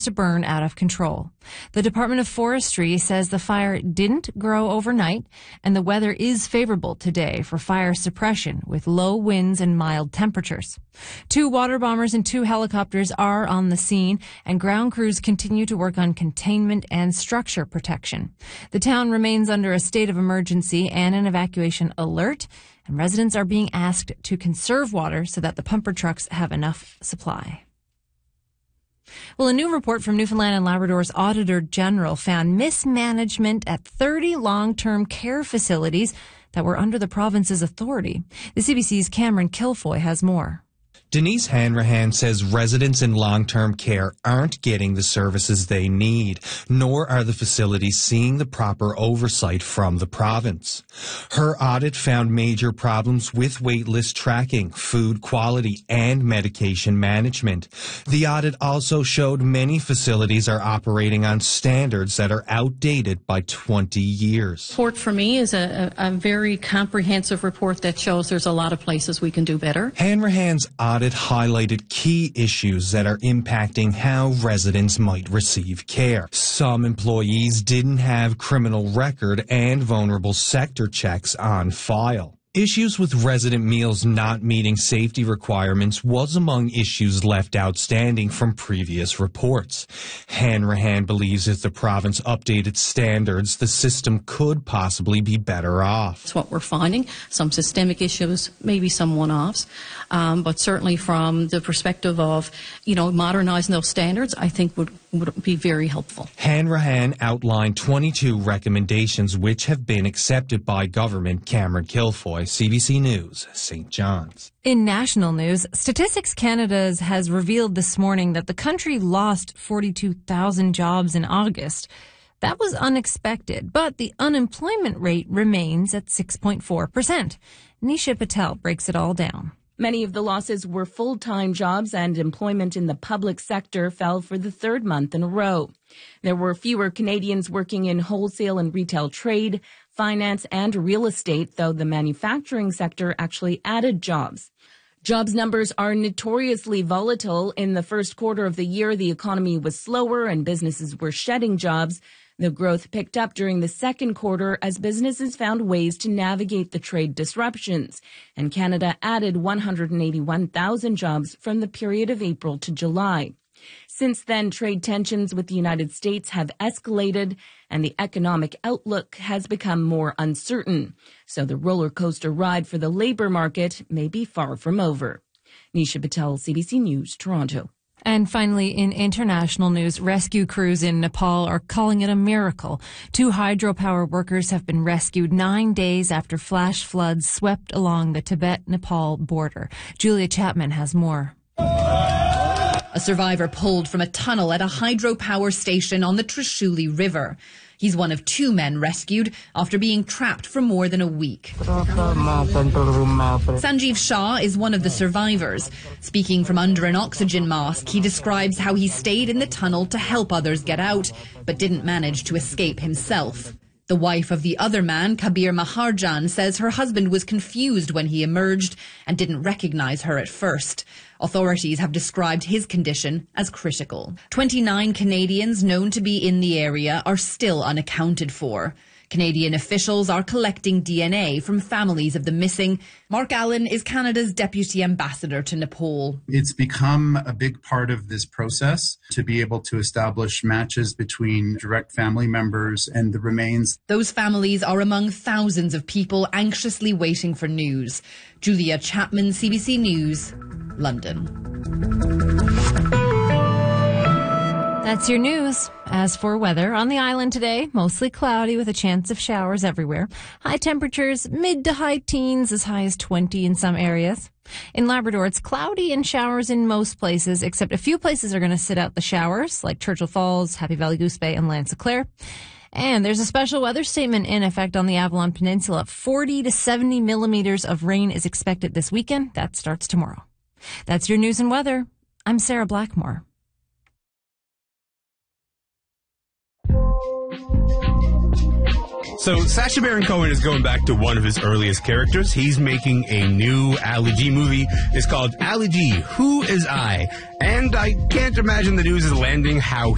to burn out of control. The Department of Forestry says the fire didn't grow overnight, and the weather is favorable today for fire suppression with low winds and mild temperatures. 2 water bombers and 2 helicopters are on the scene, and ground crews continue to work on containment and structure protection. The town remains under a state of emergency and an evacuation alert, and residents are being asked to conserve water so that the pumper trucks have enough supply. Well, a new report from Newfoundland and Labrador's Auditor General found mismanagement at 30 long-term care facilities that were under the province's authority. The CBC's Cameron Kilfoy has more. Denise Hanrahan says residents in long-term care aren't getting the services they need, nor are the facilities seeing the proper oversight from the province. Her audit found major problems with waitlist tracking, food quality, and medication management. The audit also showed many facilities are operating on standards that are outdated by 20 years. The report for me is a very comprehensive report that shows there's a lot of places we can do better. Hanrahan's audit highlighted key issues that are impacting how residents might receive care. Some employees didn't have criminal record and vulnerable sector checks on file. Issues with resident meals not meeting safety requirements was among issues left outstanding from previous reports. Hanrahan believes if the province updated standards, the system could possibly be better off. That's what we're finding. Some systemic issues, maybe some one-offs, but certainly from the perspective of, modernizing those standards, I think would be very helpful. Hanrahan outlined 22 recommendations which have been accepted by government. Cameron Kilfoy, CBC News, St. John's. In national news, Statistics Canada has revealed this morning that the country lost 42,000 jobs in August. That was unexpected, but the unemployment rate remains at 6.4%. Nisha Patel breaks it all down. Many of the losses were full-time jobs, and employment in the public sector fell for the 3rd month in a row. There were fewer Canadians working in wholesale and retail trade, finance, and real estate, though the manufacturing sector actually added jobs. Jobs numbers are notoriously volatile. In the first quarter of the year, the economy was slower and businesses were shedding jobs. The growth picked up during the second quarter as businesses found ways to navigate the trade disruptions, and Canada added 181,000 jobs from the period of April to July. Since then, trade tensions with the United States have escalated, and the economic outlook has become more uncertain. So the roller coaster ride for the labor market may be far from over. Nisha Patel, CBC News, Toronto. And finally, in international news, rescue crews in Nepal are calling it a miracle. 2 hydropower workers have been rescued 9 days after flash floods swept along the Tibet-Nepal border. Julia Chapman has more. A survivor pulled from a tunnel at a hydropower station on the Trishuli River. He's one of 2 men rescued after being trapped for more than a week. Sanjeev Shah is one of the survivors. Speaking from under an oxygen mask, he describes how he stayed in the tunnel to help others get out, but didn't manage to escape himself. The wife of the other man, Kabir Maharjan, says her husband was confused when he emerged and didn't recognize her at first. Authorities have described his condition as critical. 29 Canadians known to be in the area are still unaccounted for. Canadian officials are collecting DNA from families of the missing. Mark Allen is Canada's deputy ambassador to Nepal. It's become a big part of this process to be able to establish matches between direct family members and the remains. Those families are among thousands of people anxiously waiting for news. Julia Chapman, CBC News, London. That's your news. As for weather, on the island today, mostly cloudy with a chance of showers everywhere. High temperatures, mid to high teens, as high as 20 in some areas. In Labrador, it's cloudy and showers in most places, except a few places are going to sit out the showers, like Churchill Falls, Happy Valley Goose Bay, and Lanse-Claire. And there's a special weather statement in effect on the Avalon Peninsula. 40 to 70 millimeters of rain is expected this weekend. That starts tomorrow. That's your news and weather. I'm Sarah Blackmore. So Sacha Baron Cohen is going back to one of his earliest characters. He's making a new Ali G movie. It's called Ali G, Who Is I? And I can't imagine the news is landing how